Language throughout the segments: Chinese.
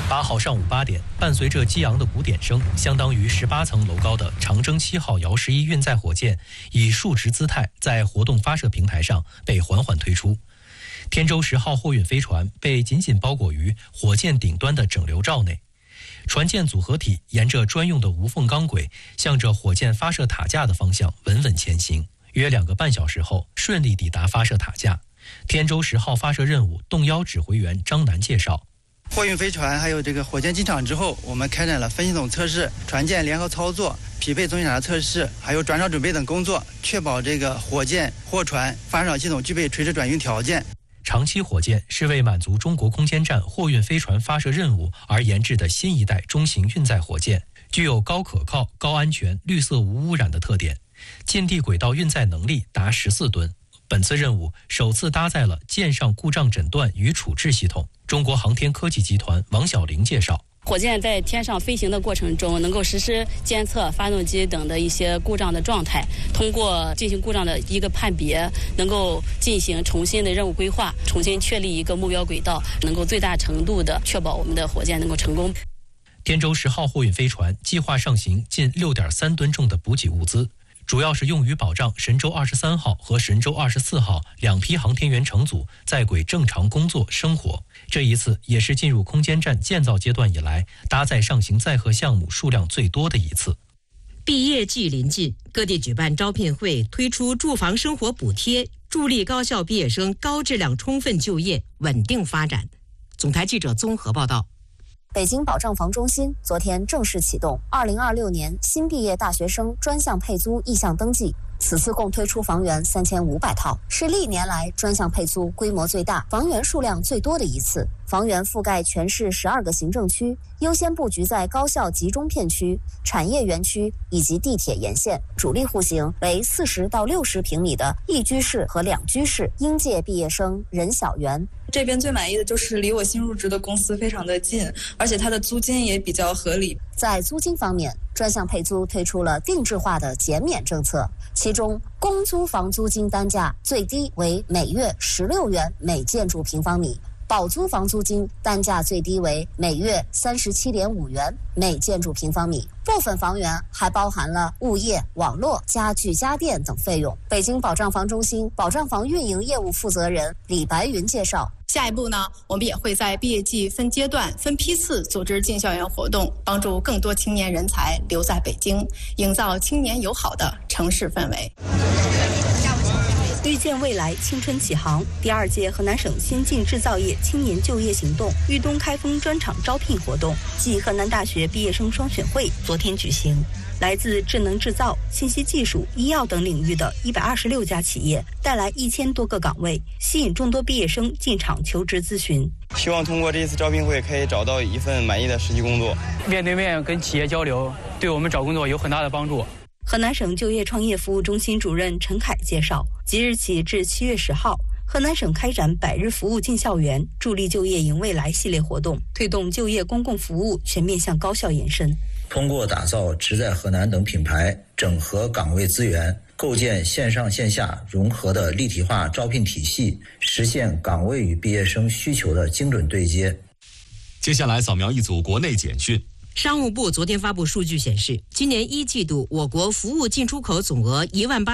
8号上午8点，伴随着激昂的鼓点声，相当于18层楼高的长征7号遥11运载火箭以竖直姿态在活动发射平台上被缓缓推出。天舟10号货运飞船被紧紧包裹于火箭顶端的整流罩内，船舰组合体沿着专用的无缝钢轨，向着火箭发射塔架的方向稳稳前行。约2个半小时后，顺利抵达发射塔架。天舟10号发射任务动幺指挥员张楠介绍。 货运飞船还有这个火箭进场之后，我们开展了分系统测试、船舰联合操作、匹配总检查测试，还有转场准备等工作，确保这个火箭、货船发射场系统具备垂直转运条件。 长期火箭是为满足中国空间站货运飞船发射任务而研制的新一代中型运载火箭，具有高可靠、高安全、绿色无污染的特点，近地轨道运载能力达14吨。本次任务首次搭载了舰上故障诊断与处置系统。中国航天科技集团王晓玲介绍， 火箭在天上飞行的过程中，能够实时监测发动机等的一些故障的状态，通过进行故障的一个判别，能够进行重新的任务规划，重新确立一个目标轨道，能够最大程度的确保我们的火箭能够成功。 天舟10号货运飞船计划上行近6.3吨重的补给物资，主要是用于保障神舟23号和神舟24号2批航天员乘组在轨正常工作生活。这一次也是进入空间站建造阶段以来搭载上行载荷项目数量最多的一次。 毕业季临近，各地举办招聘会，推出住房生活补贴，助力高校毕业生高质量充分就业、稳定发展。总台记者综合报道。 北京保障房中心昨天正式启动2026年新毕业大学生专项配租意向登记，此次共推出房源3500套，是历年来专项配租规模最大、房源数量最多的一次。房源覆盖全市12个行政区，优先布局在高校集中片区、产业园区以及地铁沿线，主力户型为40到60平米的一居室和2居室，应届毕业生人小园。 这边最满意的就是离我新入职的公司非常的近，而且它的租金也比较合理。 在租金方面，专项配租推出了定制化的减免政策，其中公租房租金单价最低为每月16元每建筑平方米，保租房租金单价最低为每月37.5元每建筑平方米，部分房源还包含了物业、网络、家具、家电等费用。北京保障房中心保障房运营业务负责人李白云介绍， 下一步呢，我们也会在毕业季分阶段、分批次组织进校园活动，帮助更多青年人才留在北京，营造青年友好的城市氛围。 遇见未来，青春启航。第2届河南省先进制造业青年就业行动豫东开封专场招聘活动暨河南大学毕业生双选会昨天举行。来自智能制造、信息技术、医药等领域的126家企业，带来1000多个岗位，吸引众多毕业生进场求职咨询。 希望通过这次招聘会可以找到一份满意的实际工作。 面对面跟企业交流，对我们找工作有很大的帮助。 河南省就业创业服务中心主任陈凯介绍，即日起至7月10号，河南省开展100日服务进校园，助力就业迎未来系列活动，推动就业公共服务全面向高校延伸。 通过打造职在河南等品牌，整合岗位资源，构建线上线下融合的立体化招聘体系，实现岗位与毕业生需求的精准对接。 接下来扫描一组国内简讯。 商务部昨天发布数据显示，今年1季度我国服务进出口总额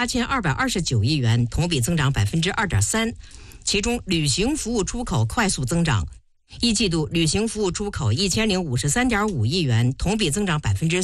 18229亿元，同比增长2.3%，其中旅行服务出口快速增长。1季度旅行服务出口1053.5亿元，同比增长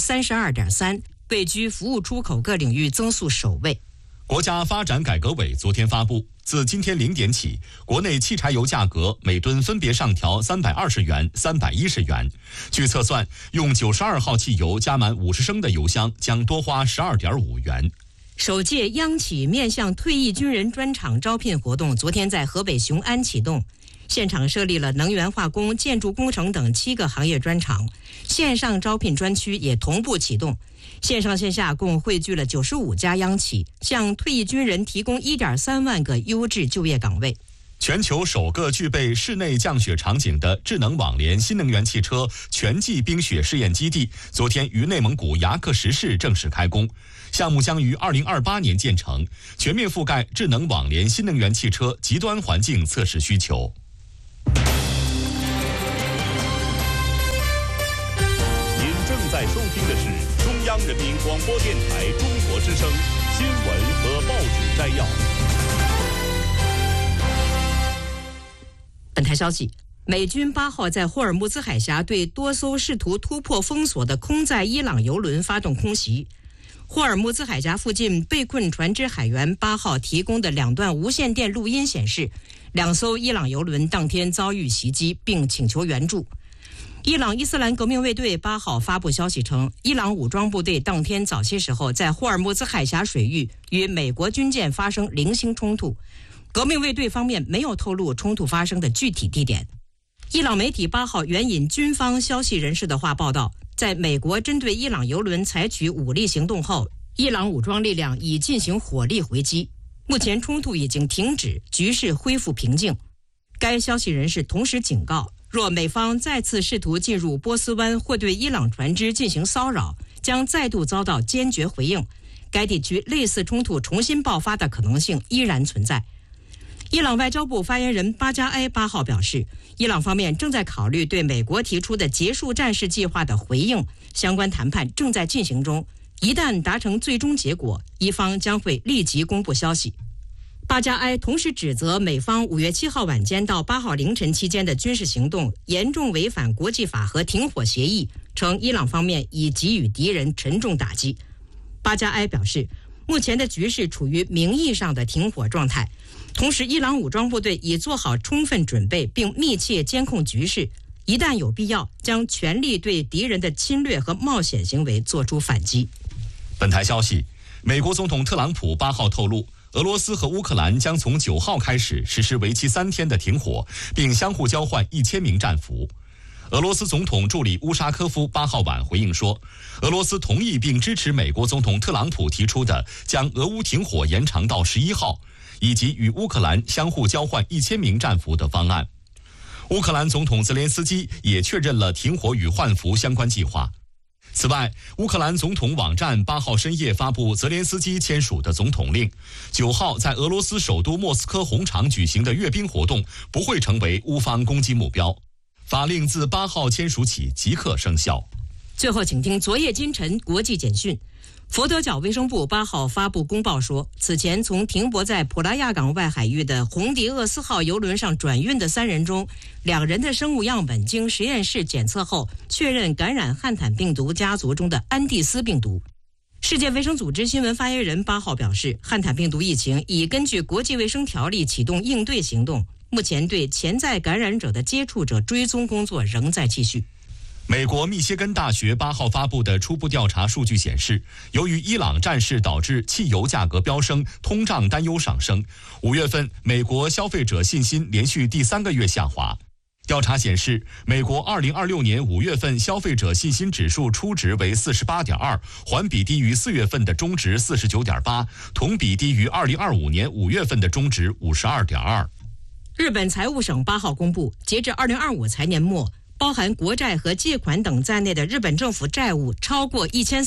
32.3%，位居服务出口各领域增速首位。 国家发展改革委昨天发布，自今天0点起，国内汽柴油价格每吨分别上调320元、310元。据测算，用92号汽油加满50升的油箱将多花12.5元。 首届央企面向退役军人专场招聘活动昨天在河北雄安启动，现场设立了能源化工、建筑工程等7个行业专场，线上招聘专区也同步启动。线上线下共汇聚了95家央企，向退役军人提供1.3万个优质就业岗位。 全球首个具备室内降雪场景的智能网联新能源汽车全季冰雪试验基地，昨天于内蒙古牙克石市正式开工。项目将于2028年建成，全面覆盖智能网联新能源汽车极端环境测试需求。 收听的是中央人民广播电台中国之声新闻和报纸摘要。 本台消息，美军8号在霍尔木兹海峡对多艘试图突破封锁的空载伊朗油轮发动空袭。霍尔木兹海峡附近被困船只海员8号提供的2段无线电录音显示，2艘伊朗油轮当天遭遇袭击，并请求援助。伊朗伊斯兰革命卫队8号发布消息称，伊朗武装部队当天早些时候在霍尔木兹海峡水域与美国军舰发生零星冲突。革命卫队方面没有透露冲突发生的具体地点。伊朗媒体8号援引军方消息人士的话报道，在美国针对伊朗油轮采取武力行动后，伊朗武装力量已进行火力回击，目前冲突已经停止，局势恢复平静。该消息人士同时警告，若美方再次试图进入波斯湾或对伊朗船只进行骚扰，将再度遭到坚决回应。该地区类似冲突重新爆发的可能性依然存在。伊朗外交部发言人巴加埃8号表示，伊朗方面正在考虑对美国提出的结束战事计划的回应，相关谈判正在进行中，一旦达成最终结果，伊方将会立即公布消息。巴加埃同时指责美方5月7号晚间到8号凌晨期间的军事行动严重违反国际法和停火协议，称伊朗方面已给予敌人沉重打击。巴加埃表示，目前的局势处于名义上的停火状态，同时伊朗武装部队已做好充分准备并密切监控局势，一旦有必要，将全力对敌人的侵略和冒险行为作出反击。 本台消息，美国总统特朗普8号透露，俄罗斯和乌克兰将从9号开始实施为期3天的停火，并相互交换1000名战俘。俄罗斯总统助理乌沙科夫8号晚回应说，俄罗斯同意并支持美国总统特朗普提出的将俄乌停火延长到11号，以及与乌克兰相互交换1000名战俘的方案。乌克兰总统泽连斯基也确认了停火与换俘相关计划。此外，乌克兰总统网站8号深夜发布泽连斯基签署的总统令，9号在俄罗斯首都莫斯科红场举行的阅兵活动不会成为乌方攻击目标。法令自8号签署起即刻生效。 最后，请听昨夜今晨国际简讯。佛得角卫生部8号发布公报说，此前从停泊在普拉亚港外海域的洪迪厄斯号邮轮上转运的3人中，2人的生物样本经实验室检测后，确认感染汉坦病毒家族中的安地斯病毒。世界卫生组织新闻发言人8号表示，汉坦病毒疫情已根据国际卫生条例启动应对行动，目前对潜在感染者的接触者追踪工作仍在继续。 美国密歇根大学8号发布的初步调查数据显示，由于伊朗战事导致汽油价格飙升，通胀担忧上升，5月份美国消费者信心连续第3个月下滑。调查显示，美国2026年5月份消费者信心指数初值为 48.2， 环比低于4月份的中值 49.8， 同比低于2025年5月份的中值 52.2。 日本财务省8号公布，截至2025财年末，包含国债和借款等在内的日本政府债务超过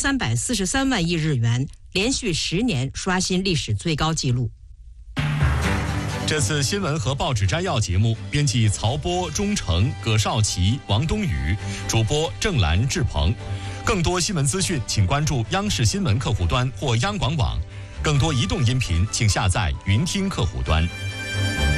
1343万亿日元，连续10年刷新历史最高纪录。 这次新闻和报纸摘要节目，编辑曹波、钟诚、葛少奇、王冬雨，主播郑兰、志鹏。更多新闻资讯，请关注央视新闻客户端或央广网。更多移动音频，请下载云听客户端。